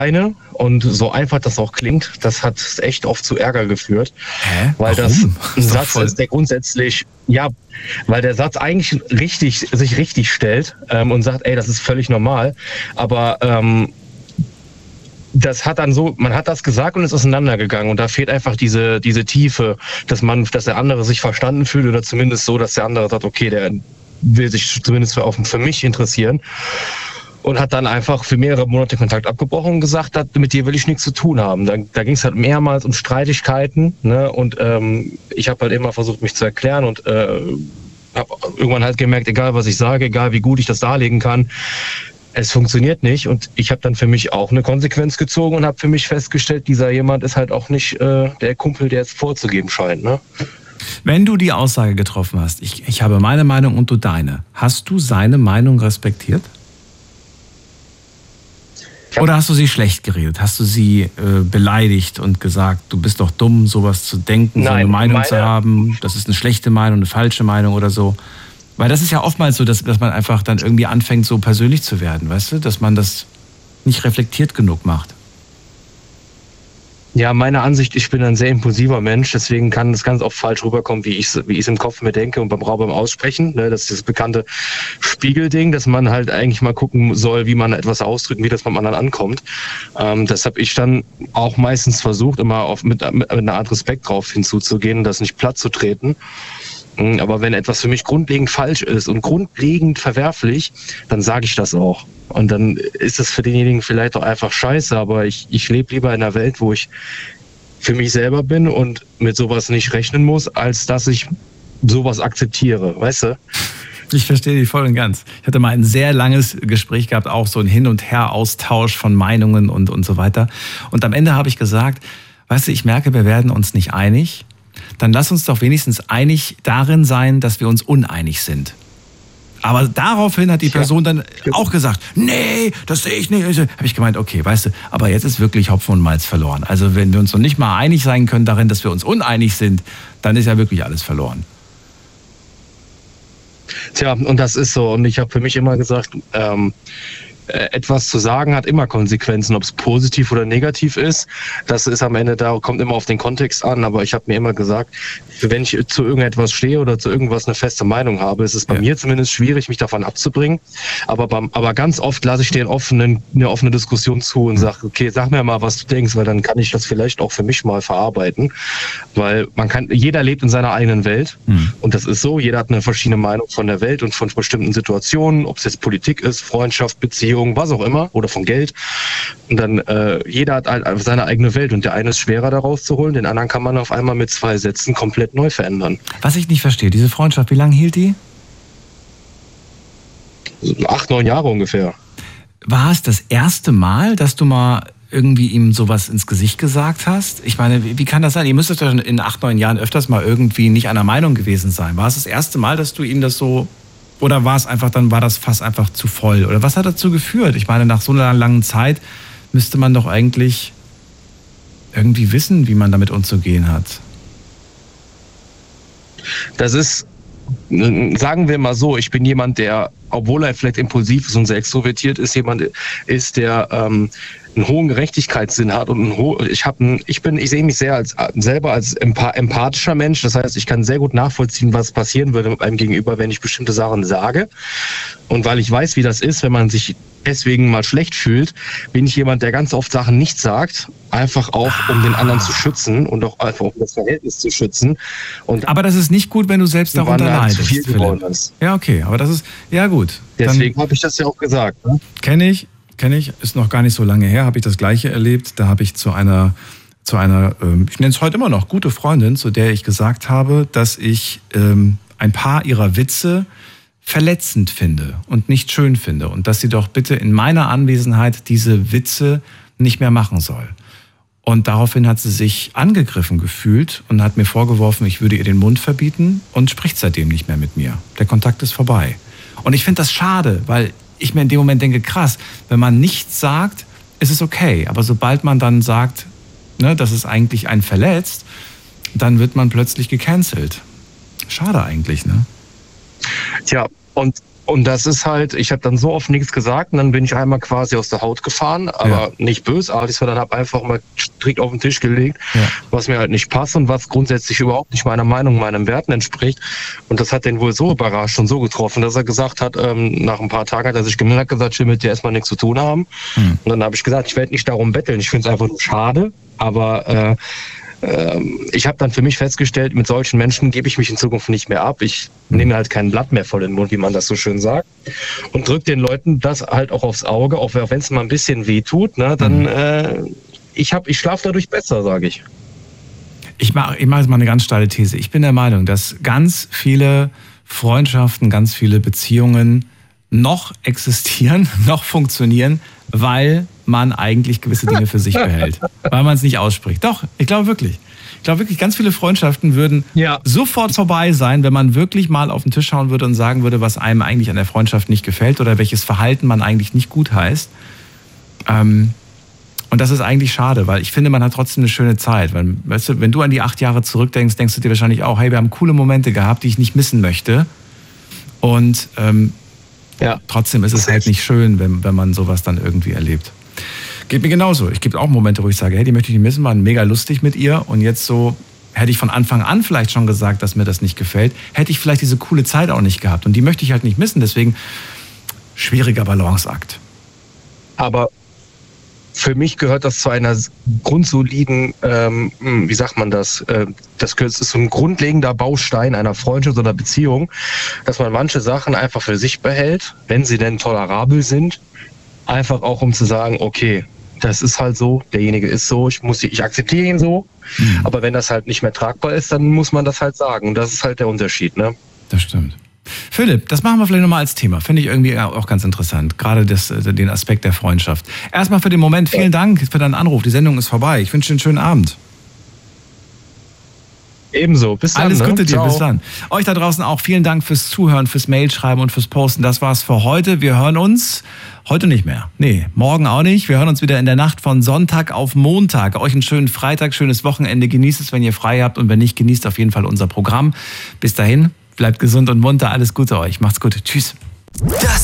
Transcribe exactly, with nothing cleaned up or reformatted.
eine. Und so einfach das auch klingt, das hat echt oft zu Ärger geführt. Hä? Weil Warum? das ein Satz ist, der grundsätzlich, ja, weil der Satz eigentlich richtig, sich richtig stellt ähm, und sagt, ey, das ist völlig normal. Aber ähm, das hat dann so, man hat das gesagt und ist auseinandergegangen und da fehlt einfach diese diese Tiefe, dass man, dass der andere sich verstanden fühlt oder zumindest so, dass der andere sagt, okay, der will sich zumindest für, für mich interessieren und hat dann einfach für mehrere Monate Kontakt abgebrochen und gesagt, hat, mit dir will ich nichts zu tun haben. Da, da ging es halt mehrmals um Streitigkeiten, ne? Und ähm, ich habe halt immer versucht, mich zu erklären und äh, habe irgendwann halt gemerkt, egal was ich sage, egal wie gut ich das darlegen kann, es funktioniert nicht und ich habe dann für mich auch eine Konsequenz gezogen und habe für mich festgestellt, dieser jemand ist halt auch nicht äh, der Kumpel, der es vorzugeben scheint. Ne? Wenn du die Aussage getroffen hast, ich, ich habe meine Meinung und du deine, hast du seine Meinung respektiert? Oder hast du sie schlecht geredet? Hast du sie äh, beleidigt und gesagt, du bist doch dumm, sowas zu denken, Nein, so eine Meinung meine... zu haben, das ist eine schlechte Meinung, eine falsche Meinung oder so? Weil das ist ja oftmals so, dass, dass man einfach dann irgendwie anfängt, so persönlich zu werden, weißt du? Dass man das nicht reflektiert genug macht. Ja, meine Ansicht, ich bin ein sehr impulsiver Mensch, deswegen kann es ganz oft falsch rüberkommen, wie ich es wie ich es im Kopf mir denke und beim Raum beim Aussprechen. Ne, das ist das bekannte Spiegelding, dass man halt eigentlich mal gucken soll, wie man etwas ausdrückt, wie das beim anderen ankommt. Ähm, das habe ich dann auch meistens versucht, immer auf, mit, mit einer Art Respekt drauf hinzuzugehen und das nicht platt zu treten. Aber wenn etwas für mich grundlegend falsch ist und grundlegend verwerflich, dann sage ich das auch. Und dann ist es für denjenigen vielleicht auch einfach scheiße, aber ich, ich lebe lieber in einer Welt, wo ich für mich selber bin und mit sowas nicht rechnen muss, als dass ich sowas akzeptiere, weißt du? Ich verstehe dich voll und ganz. Ich hatte mal ein sehr langes Gespräch gehabt, auch so ein Hin- und Her-Austausch von Meinungen und, und so weiter. Und am Ende habe ich gesagt, weißt du, ich merke, wir werden uns nicht einig. Dann lass uns doch wenigstens einig darin sein, dass wir uns uneinig sind. Aber daraufhin hat die Person dann auch gesagt, nee, das sehe ich nicht. Habe ich gemeint, okay, weißt du, aber jetzt ist wirklich Hopfen und Malz verloren. Also wenn wir uns noch nicht mal einig sein können darin, dass wir uns uneinig sind, dann ist ja wirklich alles verloren. Tja, und das ist so. Und ich habe für mich immer gesagt, ähm, etwas zu sagen hat immer Konsequenzen, ob es positiv oder negativ ist. Das ist am Ende, da kommt immer auf den Kontext an, aber ich habe mir immer gesagt, wenn ich zu irgendetwas stehe oder zu irgendwas eine feste Meinung habe, ist es bei ja. mir zumindest schwierig, mich davon abzubringen. Aber beim, aber ganz oft lasse ich dir offenen, eine offene Diskussion zu und sage, okay, sag mir mal, was du denkst, weil dann kann ich das vielleicht auch für mich mal verarbeiten. Weil man kann, jeder lebt in seiner eigenen Welt mhm. und das ist so, jeder hat eine verschiedene Meinung von der Welt und von bestimmten Situationen, ob es jetzt Politik ist, Freundschaft, Beziehung, was auch immer, oder von Geld. Und dann, äh, jeder hat halt seine eigene Welt und der eine ist schwerer da rauszuholen, den anderen kann man auf einmal mit zwei Sätzen komplett neu verändern. Was ich nicht verstehe, diese Freundschaft, wie lange hielt die? Acht, neun Jahre ungefähr. War es das erste Mal, dass du mal irgendwie ihm sowas ins Gesicht gesagt hast? Ich meine, wie kann das sein? Ihr müsstet ja in acht, neun Jahren öfters mal irgendwie nicht einer Meinung gewesen sein. War es das erste Mal, dass du ihm das so... Oder war es einfach, dann war das Fass einfach zu voll? Oder was hat dazu geführt? Ich meine, nach so einer langen Zeit müsste man doch eigentlich irgendwie wissen, wie man damit umzugehen hat. Das ist, sagen wir mal so, ich bin jemand, der, obwohl er vielleicht impulsiv ist und sehr extrovertiert ist, jemand ist, der ähm, einen hohen Gerechtigkeitssinn hat und einen ho- ich habe ich bin ich sehe mich sehr als selber als empathischer Mensch, das heißt, ich kann sehr gut nachvollziehen, was passieren würde mit einem Gegenüber, wenn ich bestimmte Sachen sage, und weil ich weiß, wie das ist, wenn man sich deswegen mal schlecht fühlt, bin ich jemand, der ganz oft Sachen nicht sagt, einfach auch um den anderen zu schützen und auch einfach um das Verhältnis zu schützen. Und aber das ist nicht gut, wenn du selbst darunter leidest. Viel geworden ist. Ja, okay, aber das ist, ja gut. Deswegen habe ich das ja auch gesagt. Ne? Kenne ich. Kenne ich, ist noch gar nicht so lange her, habe ich das Gleiche erlebt. Da habe ich zu einer, zu einer, ich nenne es heute immer noch, gute Freundin, zu der ich gesagt habe, dass ich ähm, ein paar ihrer Witze verletzend finde und nicht schön finde und dass sie doch bitte in meiner Anwesenheit diese Witze nicht mehr machen soll. Und daraufhin hat sie sich angegriffen gefühlt und hat mir vorgeworfen, ich würde ihr den Mund verbieten und spricht seitdem nicht mehr mit mir. Der Kontakt ist vorbei. Und ich finde das schade, weil ich mir in dem Moment denke, krass, wenn man nichts sagt, ist es okay. Aber sobald man dann sagt, ne, dass es eigentlich einen verletzt, dann wird man plötzlich gecancelt. Schade eigentlich, ne? Tja, Und Und das ist halt, ich habe dann so oft nichts gesagt und dann bin ich einmal quasi aus der Haut gefahren, aber ja. nicht bösartig, sondern habe einfach mal strikt auf den Tisch gelegt, ja. was mir halt nicht passt und was grundsätzlich überhaupt nicht meiner Meinung, meinen Werten entspricht. Und das hat den wohl so überrascht und so getroffen, dass er gesagt hat, ähm, nach ein paar Tagen hat er sich gemeldet, hat gesagt, ich will mit dir erstmal nichts zu tun haben. Mhm. Und dann habe ich gesagt, ich werde nicht darum betteln, ich finde es einfach nur schade, aber äh, ich habe dann für mich festgestellt, mit solchen Menschen gebe ich mich in Zukunft nicht mehr ab. Ich nehme halt kein Blatt mehr voll in den Mund, wie man das so schön sagt. Und drücke den Leuten das halt auch aufs Auge, auch wenn es mal ein bisschen weh tut. Ne, dann, äh, ich, hab, ich schlafe dadurch besser, sage ich. Ich mache ich mach jetzt mal eine ganz steile These. Ich bin der Meinung, dass ganz viele Freundschaften, ganz viele Beziehungen noch existieren, noch funktionieren, weil man eigentlich gewisse Dinge für sich behält, weil man es nicht ausspricht. Doch, ich glaube wirklich. Ich glaube wirklich, ganz viele Freundschaften würden ja. sofort vorbei sein, wenn man wirklich mal auf den Tisch schauen würde und sagen würde, was einem eigentlich an der Freundschaft nicht gefällt oder welches Verhalten man eigentlich nicht gut heißt. Ähm, und das ist eigentlich schade, weil ich finde, man hat trotzdem eine schöne Zeit. Weil, weißt du, wenn du an die acht Jahre zurückdenkst, denkst du dir wahrscheinlich auch, hey, wir haben coole Momente gehabt, die ich nicht missen möchte. Und ähm, ja. trotzdem ist es halt nicht schön, wenn, wenn man sowas dann irgendwie erlebt. Geht mir genauso. Ich gebe auch Momente, wo ich sage, hey, die möchte ich nicht missen, waren mega lustig mit ihr. Und jetzt so, hätte ich von Anfang an vielleicht schon gesagt, dass mir das nicht gefällt, hätte ich vielleicht diese coole Zeit auch nicht gehabt. Und die möchte ich halt nicht missen. Deswegen schwieriger Balanceakt. Aber für mich gehört das zu einer grundsoliden, ähm, wie sagt man das, äh, das ist so ein grundlegender Baustein einer Freundschaft oder Beziehung, dass man manche Sachen einfach für sich behält, wenn sie denn tolerabel sind, einfach auch um zu sagen, okay, das ist halt so, derjenige ist so, ich muss, ich akzeptiere ihn so, mhm. aber wenn das halt nicht mehr tragbar ist, dann muss man das halt sagen und das ist halt der Unterschied, ne? Das stimmt. Philipp, das machen wir vielleicht nochmal als Thema. Finde ich irgendwie auch ganz interessant. Gerade das, den Aspekt der Freundschaft. Erstmal für den Moment vielen Dank für deinen Anruf. Die Sendung ist vorbei. Ich wünsche dir einen schönen Abend. Ebenso. Bis dann. Alles ne? Gute dir. Ciao. Bis dann. Euch da draußen auch vielen Dank fürs Zuhören, fürs Mailschreiben und fürs Posten. Das war's für heute. Wir hören uns heute nicht mehr. Nee, morgen auch nicht. Wir hören uns wieder in der Nacht von Sonntag auf Montag. Euch einen schönen Freitag, schönes Wochenende. Genießt es, wenn ihr frei habt. Und wenn nicht, genießt auf jeden Fall unser Programm. Bis dahin. Bleibt gesund und munter. Alles Gute euch. Macht's gut. Tschüss. Das